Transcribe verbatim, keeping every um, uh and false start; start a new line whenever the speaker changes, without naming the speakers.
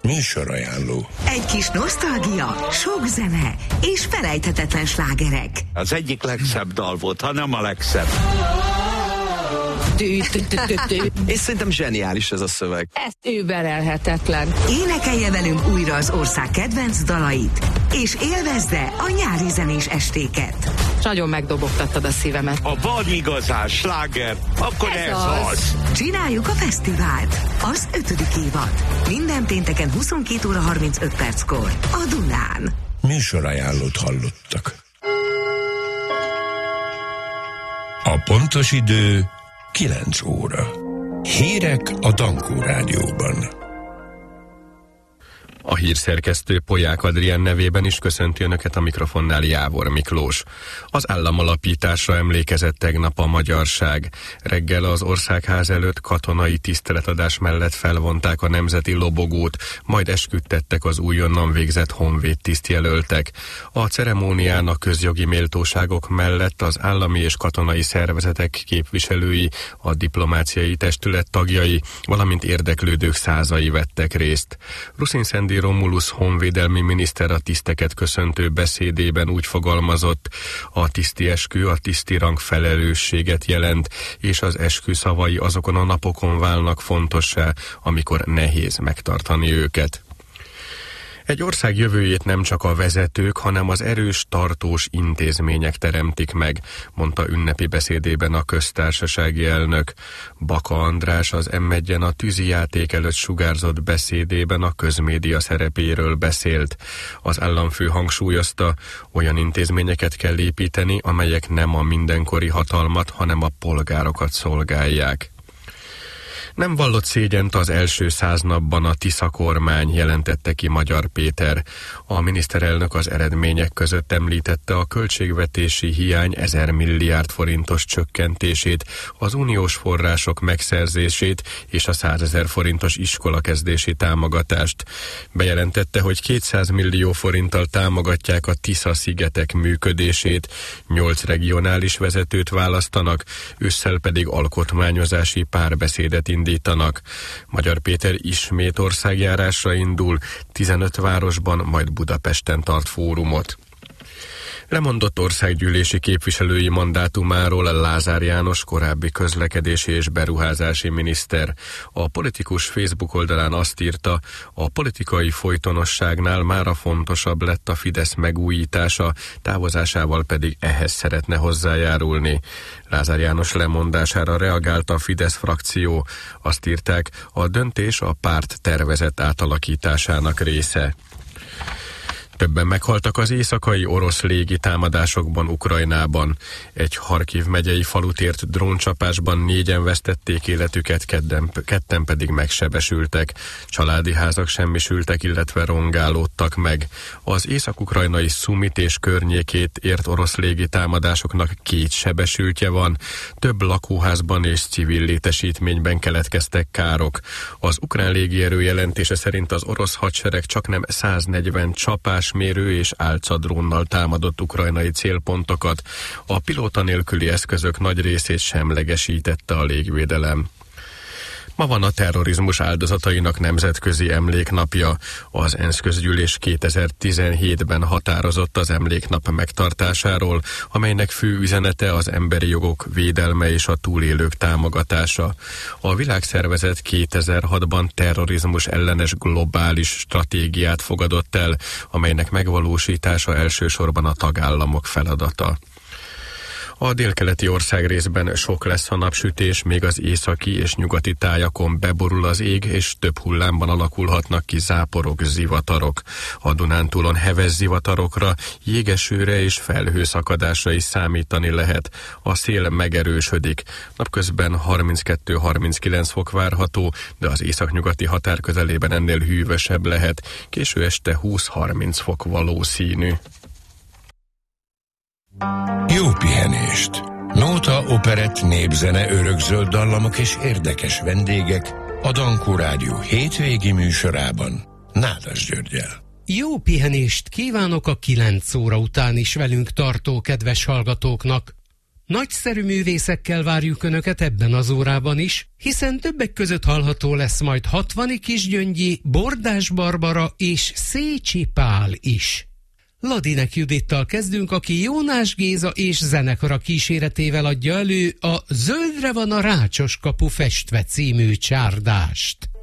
Műsorajánló.
Egy kis nosztalgia, sok zene és felejthetetlen slágerek.
Az egyik legszebb dal volt, ha nem a legszebb.
És szerintem zseniális ez a szöveg.
Ez überelhetetlen.
Énekelje velünk újra az ország kedvenc dalait, és élvezze a nyári zenés estéket.
Nagyon megdobogtattad a szívemet.
Ha van igazán sláger, akkor ez,
ez
az.
az.
Csináljuk a fesztivált, az ötödik évad. Minden pénteken huszonkét óra harmincöt perckor a Dunán.
Műsorajánlót hallottak. A pontos idő kilenc óra. Hírek a Dankó Rádióban.
A hírszerkesztő Polyák Adrián nevében is köszönti Önöket, a mikrofonnál Jávor Miklós. Az államalapításra emlékezett tegnap a magyarság. Reggel az Országház előtt katonai tiszteletadás mellett felvonták a nemzeti lobogót, majd esküdtettek az újonnan végzett honvéd tisztjelöltek. A ceremónián a közjogi méltóságok mellett az állami és katonai szervezetek képviselői, a diplomáciai testület tagjai, valamint érdeklődők százai vettek részt. Ruszinszendi Romulus honvédelmi miniszter a tiszteket köszöntő beszédében úgy fogalmazott: a tiszti eskü a tiszti rang felelősséget jelent, és az eskü szavai azokon a napokon válnak fontossá, amikor nehéz megtartani őket. Egy ország jövőjét nem csak a vezetők, hanem az erős, tartós intézmények teremtik meg, mondta ünnepi beszédében a köztársasági elnök. Baka András az em egyen a tűzijáték előtt sugárzott beszédében a közmédia szerepéről beszélt. Az államfő hangsúlyozta, olyan intézményeket kell építeni, amelyek nem a mindenkori hatalmat, hanem a polgárokat szolgálják. Nem vallott szégyent az első száz napban a Tisza kormány, jelentette ki Magyar Péter. A miniszterelnök az eredmények között említette a költségvetési hiány ezer milliárd forintos csökkentését, az uniós források megszerzését és a százezer forintos iskolakezdési támogatást. Bejelentette, hogy kétszáz millió forinttal támogatják a Tisza-szigetek működését, nyolc regionális vezetőt választanak, ősszel pedig alkotmányozási párbeszédet indítanak. Magyar Péter ismét országjárásra indul, tizenöt városban, majd Budapesten tart fórumot. Lemondott országgyűlési képviselői mandátumáról Lázár János, korábbi közlekedési és beruházási miniszter. A politikus Facebook oldalán azt írta, a politikai folytonosságnál mára fontosabb lett a Fidesz megújítása, távozásával pedig ehhez szeretne hozzájárulni. Lázár János lemondására reagált a Fidesz frakció. Azt írták, a döntés a párt tervezett átalakításának része. Többen meghaltak az éjszakai orosz légi támadásokban Ukrajnában. Egy Harkiv megyei falut ért dróncsapásban négyen vesztették életüket, kedden, ketten pedig megsebesültek. Családi házak semmisültek, illetve rongálódtak meg. Az észak-ukrajnai Szumit és környékét ért orosz légi támadásoknak két sebesültje van. Több lakóházban és civil létesítményben keletkeztek károk. Az ukrán légierő jelentése szerint az orosz hadsereg csaknem száznegyven csapás mérő és álcadrónnal támadott ukrajnai célpontokat. A pilóta nélküli eszközök nagy részét semlegesítette a légvédelem. Ma van a terrorizmus áldozatainak nemzetközi emléknapja. Az ENSZ közgyűlés kétezer-tizenhétben határozott az emléknap megtartásáról, amelynek fő üzenete az emberi jogok védelme és a túlélők támogatása. A világszervezet kétezer-hatban terrorizmus ellenes globális stratégiát fogadott el, amelynek megvalósítása elsősorban a tagállamok feladata. A délkeleti országrészben sok lesz a napsütés, még az északi és nyugati tájakon beborul az ég, és több hullámban alakulhatnak ki záporok, zivatarok. A Dunántúlon heves zivatarokra, jégesőre és felhőszakadásra is számítani lehet. A szél megerősödik. Napközben harminckettő-harminckilenc fok várható, de az északnyugati határ közelében ennél hűvösebb lehet. Késő este húsz-harminc fok valószínű.
Jó pihenést! Nóta, operett, népzene, örökzöld dallamok és érdekes vendégek a Dankó Rádió hétvégi műsorában Nádas Györggyel.
Jó pihenést kívánok a kilenc óra után is velünk tartó kedves hallgatóknak! Nagyszerű művészekkel várjuk Önöket ebben az órában is, hiszen többek között hallható lesz majd Hatvani Kisgyöngyi, Bordás Barbara és Szécsi Pál is. Ladinek Judittal kezdünk, aki Jónás Géza és zenekara kíséretével adja elő a Zöldre van a rácsos kapu festve című csárdást.